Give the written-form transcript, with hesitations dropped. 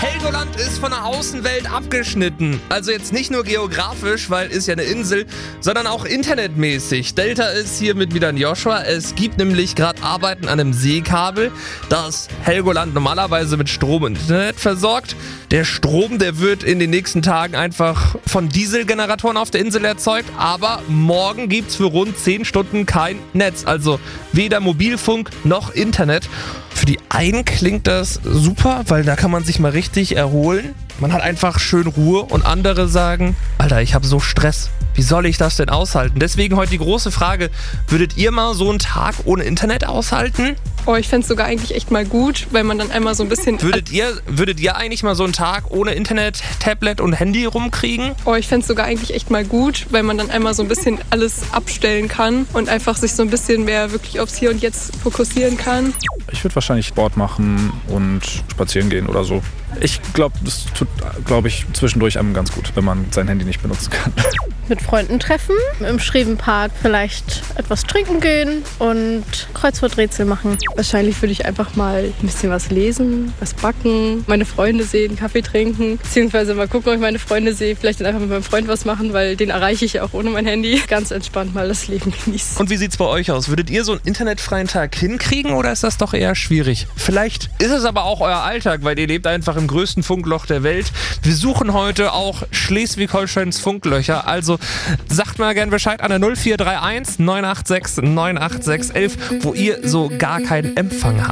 Helgoland ist von der Außenwelt abgeschnitten. Also jetzt nicht nur geografisch, weil ist ja eine Insel, sondern auch internetmäßig. Delta ist hiermit wieder in Joshua. Es gibt nämlich gerade Arbeiten an einem Seekabel, das Helgoland normalerweise mit Strom und Internet versorgt. Der Strom, der wird in den nächsten Tagen einfach von Dieselgeneratoren auf der Insel erzeugt. Aber morgen gibt's für rund 10 Stunden kein Netz. Also weder Mobilfunk noch Internet. Für die einen klingt das super, weil da kann man sich mal richtig erholen. Man hat einfach schön Ruhe und andere sagen, Alter, ich habe so Stress. Wie soll ich das denn aushalten? Deswegen heute die große Frage, würdet ihr mal so einen Tag ohne Internet aushalten? Oh, ich fände es sogar eigentlich echt mal gut, weil man dann einmal so ein bisschen... Würdet ihr eigentlich mal so einen Tag ohne Internet, Tablet und Handy rumkriegen? Oh, ich fände es sogar eigentlich echt mal gut, weil man dann einmal so ein bisschen alles abstellen kann und einfach sich so ein bisschen mehr wirklich aufs Hier und Jetzt fokussieren kann. Ich würde wahrscheinlich Sport machen und spazieren gehen oder so. Ich glaube, das tut, zwischendurch einem ganz gut, wenn man sein Handy nicht benutzen kann. Mit Freunden treffen, im Schrevenpark vielleicht etwas trinken gehen und Kreuzworträtsel machen. Wahrscheinlich würde ich einfach mal ein bisschen was lesen, was backen, meine Freunde sehen, Kaffee trinken, beziehungsweise mal gucken, ob ich meine Freunde sehe, vielleicht dann einfach mit meinem Freund was machen, weil den erreiche ich ja auch ohne mein Handy. Ganz entspannt mal das Leben genießen. Und wie sieht's bei euch aus? Würdet ihr so einen internetfreien Tag hinkriegen oder ist das doch eher schwierig? Vielleicht ist es aber auch euer Alltag, weil ihr lebt einfach im größten Funkloch der Welt. Wir suchen heute auch Schleswig-Holsteins Funklöcher, also sagt mal gern Bescheid an der 0431 986 986 11, wo ihr so gar keinen Empfang habt.